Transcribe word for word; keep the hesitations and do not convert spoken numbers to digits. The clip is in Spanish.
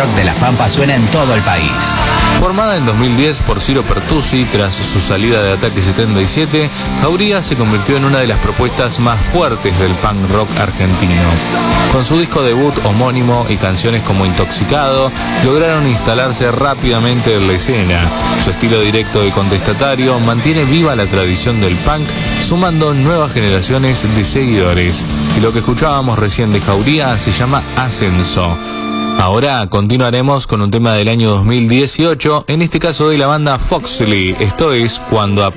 rock de La Pampa suena en todo el país. Formada en dos mil diez por Ciro Pertusi tras su salida de Ataque setenta y siete, Jauría se convirtió en una de las propuestas más fuertes del punk rock argentino. Con su disco debut homónimo y canciones como Intoxicado, lograron instalarse rápidamente en la escena. Su estilo directo y contestatario mantiene viva la tradición del punk, sumando nuevas generaciones de seguidores. Y lo que escuchábamos recién de Jauría se llama Ascenso. Ahora continuaremos con un tema del año dos mil dieciocho, en este caso de la banda Foxley. Esto es Cuando